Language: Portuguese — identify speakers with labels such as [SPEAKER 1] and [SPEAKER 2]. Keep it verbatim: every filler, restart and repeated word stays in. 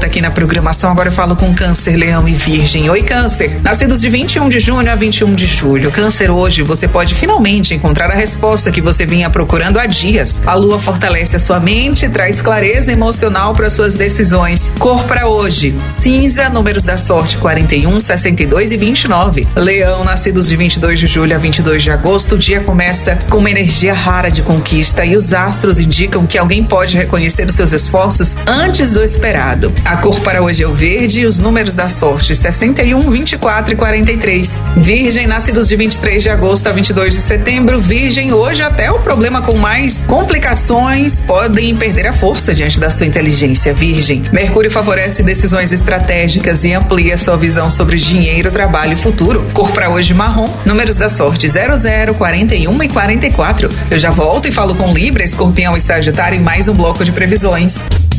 [SPEAKER 1] volta aqui na programação. Agora eu falo com Câncer, Leão e Virgem. Oi, Câncer. Nascidos de vinte e um de junho a vinte e um de julho. Câncer, hoje você pode finalmente encontrar a resposta que você vinha procurando há dias. A lua fortalece a sua mente e traz clareza emocional para suas decisões. Cor para hoje: cinza. Números da sorte: quarenta e um, sessenta e dois e vinte e nove. Leão, nascidos de vinte e dois de julho a vinte e dois de agosto. O dia começa com uma energia rara de conquista e os astros indicam que alguém pode reconhecer os seus esforços antes do esperado. A cor para hoje é o verde e os números da sorte: sessenta e um, vinte e quatro e quarenta e três. Virgem, nascidos de vinte e três de agosto a vinte e dois de setembro. Virgem, hoje até o problema com mais complicações podem perder a força diante da sua inteligência. Virgem, Mercúrio favorece decisões estratégicas e amplia sua visão sobre dinheiro, trabalho e futuro. Cor para hoje marrom. Números da sorte: zero zero, quarenta e um e quarenta e quatro. Eu já volto e falo com Libra, Escorpião e Sagitário em mais um bloco de previsões.